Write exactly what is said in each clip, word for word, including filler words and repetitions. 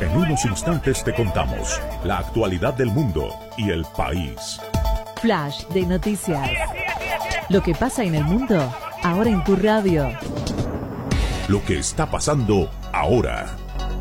En unos instantes te contamos la actualidad del mundo y el país. Flash de noticias. Lo que pasa en el mundo, ahora en tu radio. Lo que está pasando ahora.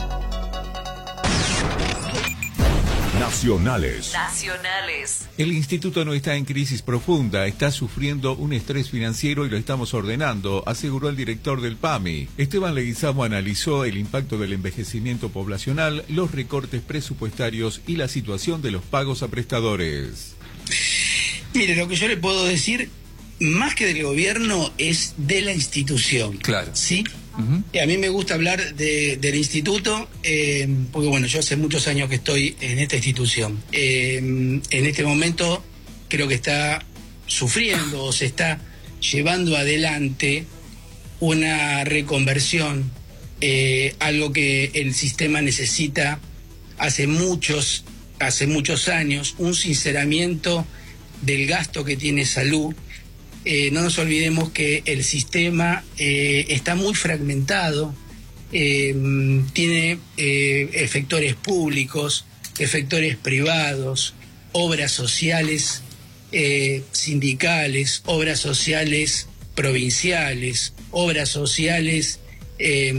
Nacionales. Nacionales. El instituto no está en crisis profunda, está sufriendo un estrés financiero y lo estamos ordenando, aseguró el director del P A M I. Esteban Leguizamo analizó el impacto del envejecimiento poblacional, los recortes presupuestarios y la situación de los pagos a prestadores. Mire, lo que yo le puedo decir, más que del gobierno, es de la institución. Claro. ¿Sí? Uh-huh. A mí me gusta hablar de, del instituto, eh, porque bueno, yo hace muchos años que estoy en esta institución. Eh, en este momento creo que está sufriendo o se está llevando adelante una reconversión, eh, algo que el sistema necesita hace muchos, hace muchos años, un sinceramiento del gasto que tiene salud. Eh, no nos olvidemos que el sistema eh, está muy fragmentado, eh, tiene eh, efectores públicos, efectores privados, obras sociales eh, sindicales, obras sociales provinciales, obras sociales eh,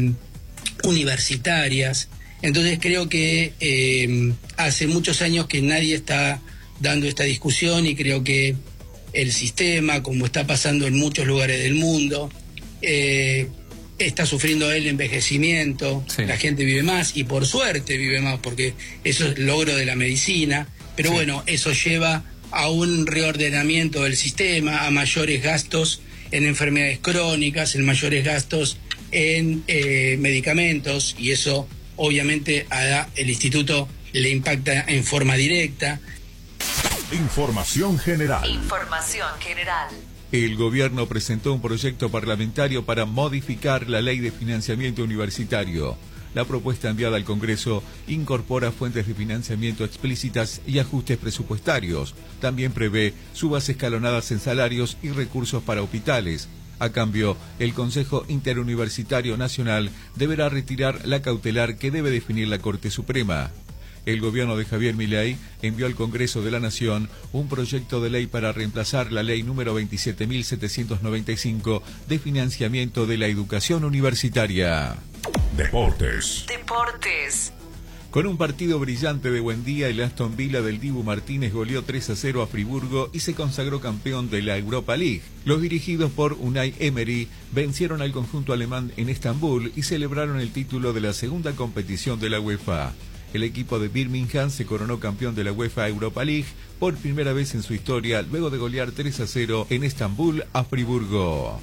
universitarias. Entonces creo que eh, hace muchos años que nadie está dando esta discusión y creo que el sistema, como está pasando en muchos lugares del mundo, eh, está sufriendo el envejecimiento, sí. La gente vive más y por suerte vive más porque eso es logro de la medicina, pero sí. Bueno, eso lleva a un reordenamiento del sistema, a mayores gastos en enfermedades crónicas, en mayores gastos en eh, medicamentos y eso obviamente a el instituto le impacta en forma directa. Información general. Información general. El gobierno presentó un proyecto parlamentario para modificar la ley de financiamiento universitario. La propuesta enviada al Congreso incorpora fuentes de financiamiento explícitas y ajustes presupuestarios. También prevé subas escalonadas en salarios y recursos para hospitales. A cambio, el Consejo Interuniversitario Nacional deberá retirar la cautelar que debe definir la Corte Suprema. El gobierno de Javier Milei envió al Congreso de la Nación un proyecto de ley para reemplazar la ley número veintisiete mil setecientos noventa y cinco de financiamiento de la educación universitaria. Deportes. Deportes. Con un partido brillante de Buendía, el Aston Villa del Dibu Martínez goleó tres a cero a Friburgo y se consagró campeón de la Europa League. Los dirigidos por Unai Emery vencieron al conjunto alemán en Estambul y celebraron el título de la segunda competición de la UEFA. El equipo de Birmingham se coronó campeón de la UEFA Europa League por primera vez en su historia luego de golear tres a cero en Estambul a Friburgo.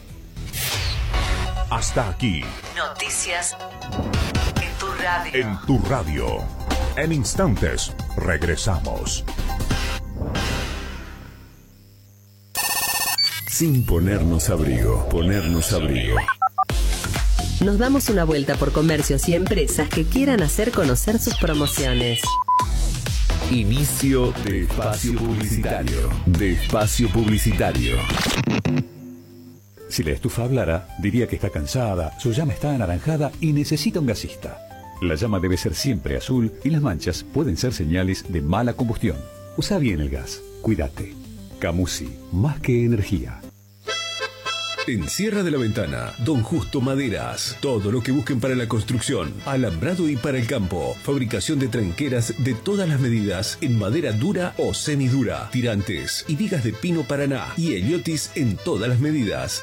Hasta aquí. Noticias en tu radio. En tu radio. En instantes regresamos. Sin ponernos abrigo, ponernos abrigo. Nos damos una vuelta por comercios y empresas que quieran hacer conocer sus promociones. Inicio de espacio publicitario. De espacio publicitario. Si la estufa hablara, diría que está cansada, su llama está anaranjada y necesita un gasista. La llama debe ser siempre azul y las manchas pueden ser señales de mala combustión. Usa bien el gas. Cuídate. Camusi, más que energía. En Sierra de la Ventana, Don Justo Maderas. Todo lo que busquen para la construcción, alambrado y para el campo. Fabricación de tranqueras de todas las medidas en madera dura o semidura. Tirantes y vigas de pino Paraná y heliotis en todas las medidas.